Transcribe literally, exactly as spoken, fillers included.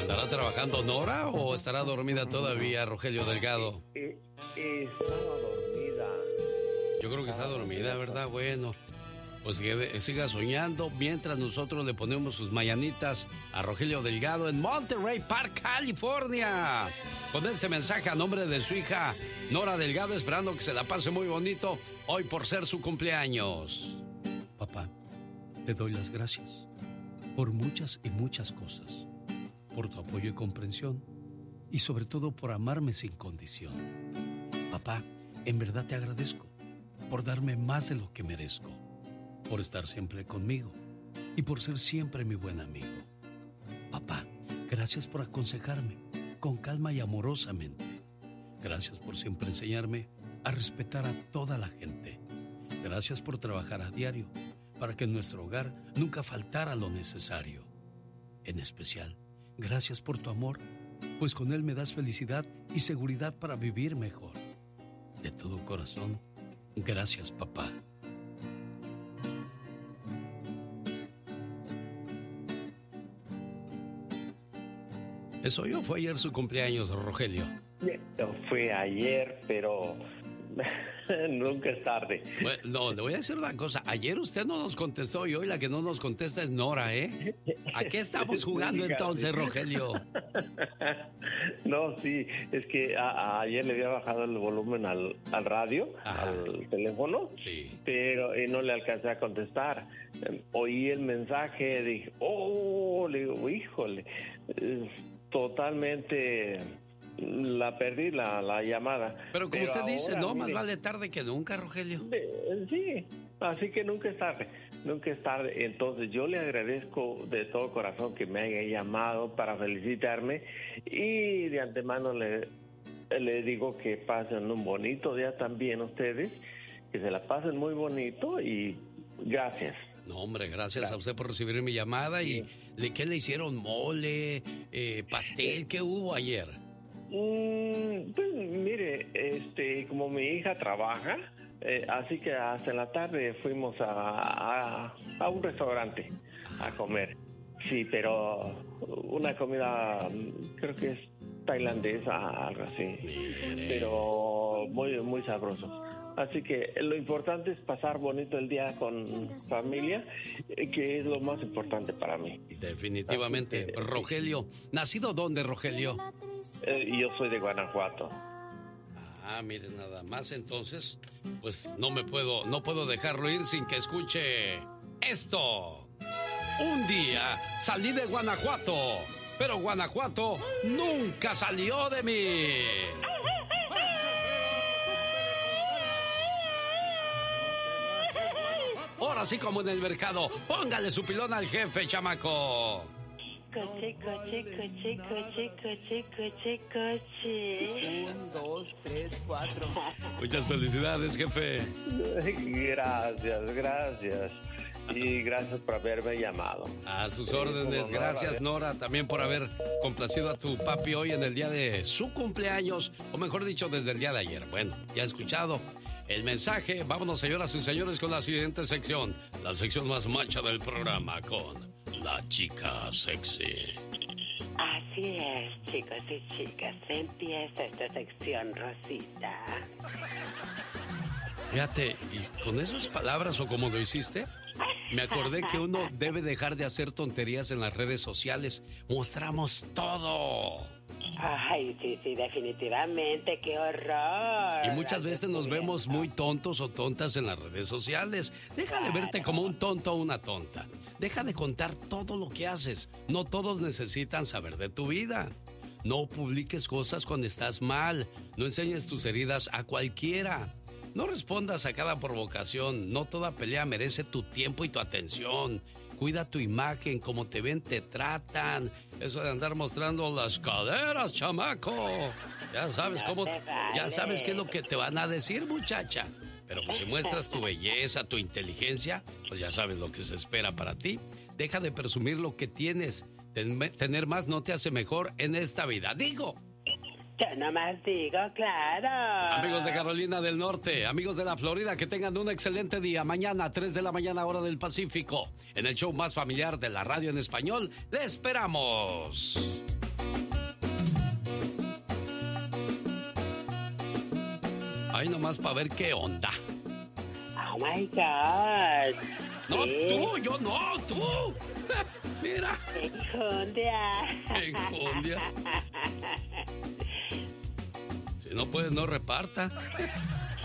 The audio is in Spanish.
¿Estará trabajando Nora o estará dormida todavía, Rogelio Delgado? Eh, eh, estaba dormida. Yo creo que está dormida, ¿verdad? Bueno, pues que siga soñando mientras nosotros le ponemos sus mañanitas a Rogelio Delgado en Monterey Park, California. Con este mensaje a nombre de su hija Nora Delgado, esperando que se la pase muy bonito hoy por ser su cumpleaños. Papá, te doy las gracias por muchas y muchas cosas, por tu apoyo y comprensión, y sobre todo por amarme sin condición. Papá, en verdad te agradezco por darme más de lo que merezco, por estar siempre conmigo y por ser siempre mi buen amigo. Papá, gracias por aconsejarme con calma y amorosamente. Gracias por siempre enseñarme a respetar a toda la gente. Gracias por trabajar a diario para que en nuestro hogar nunca faltara lo necesario. En especial, gracias por tu amor, pues con él me das felicidad y seguridad para vivir mejor. De todo corazón, gracias, papá. ¿Eso yo fue ayer su cumpleaños, Rogelio? Fue ayer, pero nunca es tarde. Bueno, no, le voy a decir una cosa. Ayer usted no nos contestó y hoy la que no nos contesta es Nora, ¿eh? ¿A qué estamos jugando entonces, Rogelio? No, sí, es que a, a, ayer le había bajado el volumen al, al radio, Ajá. al teléfono, sí. pero eh, no le alcancé a contestar. Eh, oí el mensaje, dije, oh, le digo, híjole, eh, totalmente... La perdí, la, la llamada. Pero como Pero usted ahora, dice, no, mire, más vale tarde que nunca, Rogelio. De, sí, así que nunca es tarde, nunca es tarde. Entonces yo le agradezco de todo corazón que me haya llamado para felicitarme y de antemano le, le digo que pasen un bonito día también ustedes, que se la pasen muy bonito y gracias. No, hombre, gracias, gracias a usted por recibir mi llamada. Sí. ¿Y de qué le hicieron? ¿Mole? Eh, ¿Pastel? ¿Qué hubo ayer? Mm, pues mire, este, como mi hija trabaja, eh, así que hasta en la tarde fuimos a, a, a un restaurante a comer. Sí, pero una comida, creo que es tailandesa, algo así, pero muy, muy sabroso. Así que lo importante es pasar bonito el día con familia, que es lo más importante para mí. Definitivamente. Que, Rogelio, ¿nacido dónde, Rogelio? Eh, yo soy de Guanajuato. Ah, miren, nada más. Entonces, pues no me puedo, no puedo dejarlo ir sin que escuche esto. Un día salí de Guanajuato, pero Guanajuato nunca salió de mí. Ahora sí, como en el mercado, póngale su pilón al jefe, chamaco. Coche, coche, coche, coche, coche, coche, coche. Un, dos, tres, cuatro. Muchas felicidades, jefe. Gracias, gracias. Y gracias por haberme llamado. A sus órdenes. Gracias, Nora, también por haber complacido a tu papi hoy en el día de su cumpleaños, o mejor dicho, desde el día de ayer. Bueno, ya he escuchado el mensaje. Vámonos, señoras y señores, con la siguiente sección. La sección más macha del programa, con la chica sexy. Así es, chicos y chicas. Empieza esta sección, Rosita. Fíjate, y con esas palabras o como lo hiciste, me acordé que uno debe dejar de hacer tonterías en las redes sociales. Mostramos todo. Ay, sí, sí, definitivamente, qué horror. Y muchas veces nos vemos muy tontos o tontas en las redes sociales. Deja de verte como un tonto o una tonta. Deja de contar todo lo que haces. No todos necesitan saber de tu vida. No publiques cosas cuando estás mal. No enseñes tus heridas a cualquiera. No respondas a cada provocación. No toda pelea merece tu tiempo y tu atención. Cuida tu imagen, como te ven, te tratan. Eso de andar mostrando las caderas, chamaco. Ya sabes cómo, ya sabes qué es lo que te van a decir, muchacha. Pero pues si muestras tu belleza, tu inteligencia, pues ya sabes lo que se espera para ti. Deja de presumir lo que tienes. Ten, tener más no te hace mejor en esta vida. Digo. Yo nomás digo, claro. Amigos de Carolina del Norte, amigos de la Florida, que tengan un excelente día. Mañana a tres de la mañana, hora del Pacífico, en el show más familiar de la radio en español. ¡Le esperamos! Ahí nomás para ver qué onda. Oh my God. No, ¿Sí? tú, yo no, tú. Mira. Enjundia. Enjundia. Si no puedes, no reparta.